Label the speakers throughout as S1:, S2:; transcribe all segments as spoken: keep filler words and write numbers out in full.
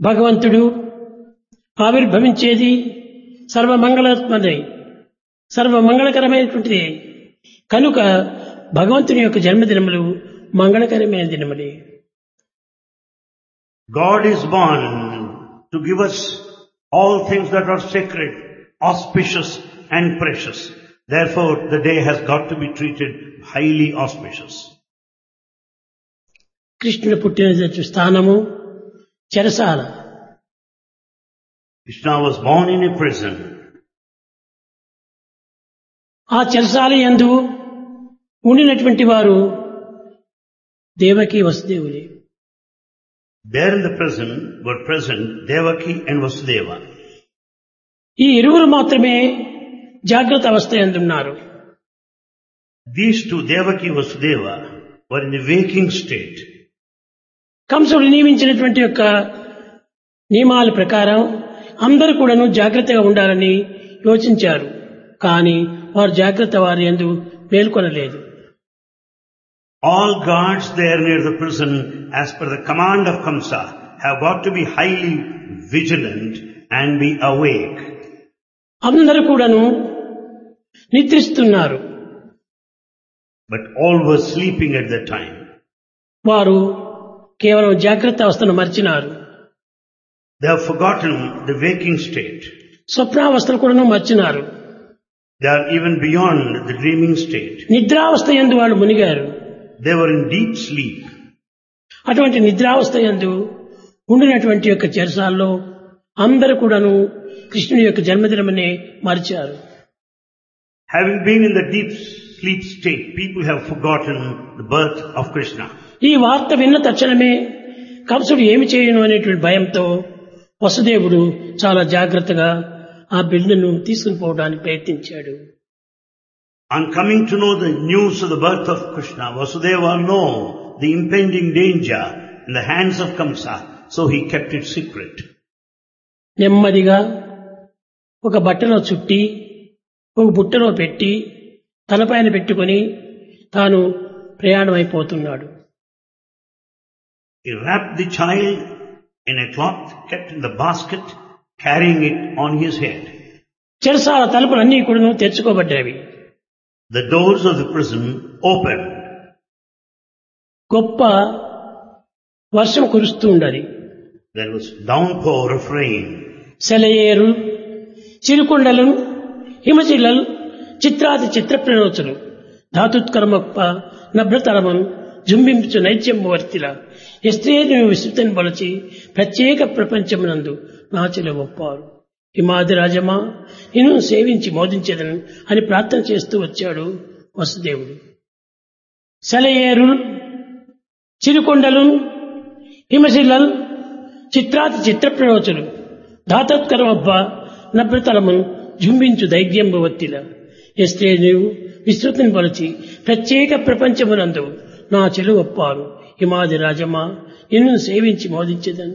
S1: భగవంతుడు ఆవిర్భవించేది సర్వమంగళాత్మదే, సర్వమంగళకరమైనటువంటిది కనుక భగవంతుని యొక్క జన్మదినములు మంగళకరమైన దినములే.
S2: God is born to give us all things that are sacred, auspicious and precious. Therefore, the day has got to be treated highly auspicious.
S1: కృష్ణుడు పుట్టిన స్థానము చెరసాల.
S2: Krishna was born in a prison.
S1: ఆ చెరసాల యందు ఉండినటువంటి వారు Devaki వసుదేవులే.
S2: There in the prison were present Devaki and Vasudeva.
S1: ఈ ఇరువురు మాత్రమే జాగ్రత్త అవస్థ యందున్నారు.
S2: These two, Devaki and Vasudeva, were in a waking state.
S1: కంసుడు నియమించినటువంటి యొక్క నియమాల ప్రకారం అందరూ కూడాను జాగ్రత్తగా ఉండాలని యోచించారు. కానీ వారు జాగ్రత్త వారి యందు మేల్కొనలేదు.
S2: All guards there near the prison, as per the command of Kamsa, have got to be highly vigilant and be awake.
S1: అందరూ కూడాను నిద్రిస్తున్నారు.
S2: But all were sleeping at that time.
S1: వారు కేవలం జాగ్రత్త అవస్థను మర్చినారు.
S2: They have forgotten the waking state.
S1: స్వప్నావస్థను కూడాను మర్చినారు.
S2: They are even beyond the dreaming state.
S1: నిద్రావస్థ యందు వాళ్ళు మునిగారు.
S2: They were in deep sleep.
S1: అటువంటి నిద్రావస్థ యందు ఉండినటువంటి యొక్క చెరసాల్లో అందరూ కూడాను కృష్ణుని యొక్క జన్మదినమనే మరిచారు.
S2: Having been in the deep sleep state, people have forgotten the birth of Krishna.
S1: ఈ వార్త విన్న తక్షణమే కంసుడు ఏమి చేయను అనేటువంటి భయంతో వసుదేవుడు చాలా జాగ్రత్తగా ఆ బిడ్డను తీసుకుని పోవడానికి ప్రయత్నించాడు.
S2: On coming to know the news of the birth of Krishna, Vasudeva know the impending danger in the hands of Kamsa, so he kept it secret.
S1: నెమ్మదిగా ఒక బట్టలో చుట్టి ఒక బుట్టలో పెట్టి తలపైన పెట్టుకొని తాను ప్రయాణమైపోతున్నాడు.
S2: He wrapped the child in a cloth, kept in the basket, carrying it on his head.
S1: చెరసాల తలుపులన్నీ కూడా తెరుచుకోబడ్డాయి.
S2: The doors of the prison opened.
S1: గొప్ప వర్షం కురుస్తూ ఉండది.
S2: There was downpour of rain.
S1: సెలయేరు, చిరుకొండలు, హిమశిలలు, చిత్రాది చిత్ర ప్రణోచలు, ధాతుత్కర్మప్ప నభ్రతరమం జుంబించు నైత్యంవర్తిల ఎస్త్రేను విస్తృతని బలచి ప్రత్యేక ప్రపంచమునందు నాచలు ఒప్పారు. హిమాది రాజమా నిన్ను సేవించి మోదించేదను అని ప్రార్థన చేస్తూ వచ్చాడు వసుదేవుడు. సెలయేరు, చిరుకొండలు, హిమశిలలు, చిత్రాతి చిత్ర ప్రయోచలు, ధాతోత్కరమబ్బ నభ్రతలమును జుంబించు దైద్యంబవత్తిల ఎస్తే నీవు విస్తృతిని బలచి ప్రత్యేక ప్రపంచమునందు నా చెలు ఒప్పారు. హిమాది రాజమా నిన్ను సేవించి మోదించేదను.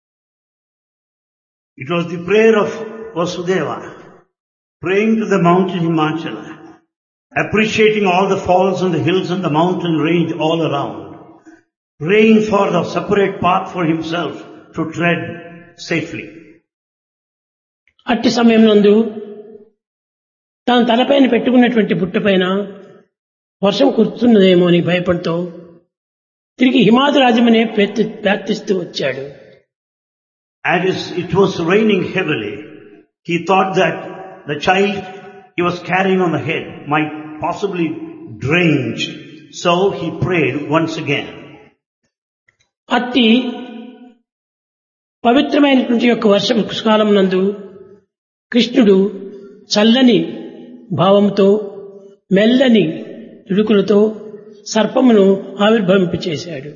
S2: It was the prayer of Vasudeva, praying to the mountain Himachala, appreciating all the falls and the hills and the mountain range all around, praying for the separate path for himself to tread safely.
S1: అట్టి సమయం నందు తాను తలపైన పెట్టుకున్నటువంటి బుట్టపైన వర్షం కురుస్తున్నదేమో అని భయపడుతూ తిరిగి హిమాది రాజమనే ప్రార్థిస్తూ వచ్చాడు.
S2: As it was raining heavily, he thought that the child he was carrying on the head might possibly drench, so he prayed once again.
S1: అట్టి పవిత్రమైనటువంటి యొక్క వర్షం కాలం నందు కృష్ణుడు చల్లని భావంతో మెల్లని ఇడుకులతో సర్పమును ఆవిర్భవింపచేశాడు.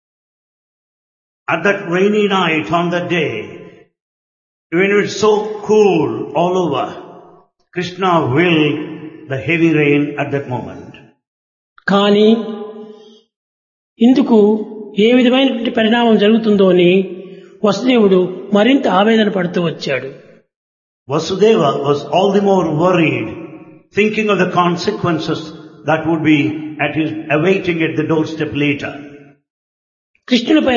S2: At that rainy night on that day, when it was so cool all over, Krishna willed the heavy rain at that moment.
S1: కానీ ఇందుకు ఏ విధమైనటువంటి పరిణామం జరుగుతుందో అని వసుదేవుడు మరింత ఆవేదన పడుతూ వచ్చాడు.
S2: Vasudeva was all the more worried, thinking of the consequences that would be at his awaiting at the doorstep later.
S1: కృష్ణునిపై